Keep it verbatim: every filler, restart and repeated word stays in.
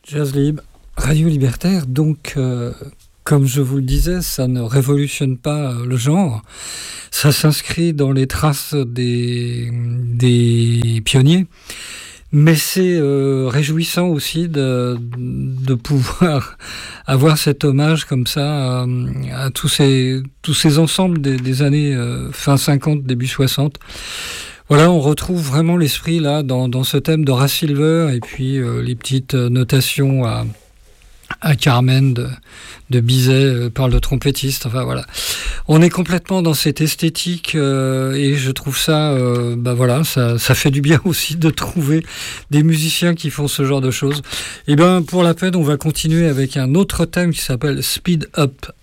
Jazz Libre, Radio Libertaire, donc euh, comme je vous le disais, ça ne révolutionne pas le genre, ça s'inscrit dans les traces des, des pionniers, mais c'est euh, réjouissant aussi de, de pouvoir avoir cet hommage comme ça à, à tous, ces, tous ces ensembles des, des années euh, fin cinquante, début soixante. Voilà, on retrouve vraiment l'esprit là dans, dans ce thème de Horace Silver et puis euh, les petites notations à, à Carmen de, de Bizet euh, par le trompettiste. Enfin voilà, on est complètement dans cette esthétique euh, et je trouve ça, euh, bah voilà, ça, ça fait du bien aussi de trouver des musiciens qui font ce genre de choses. Et ben pour la peine, on va continuer avec un autre thème qui s'appelle Speed Up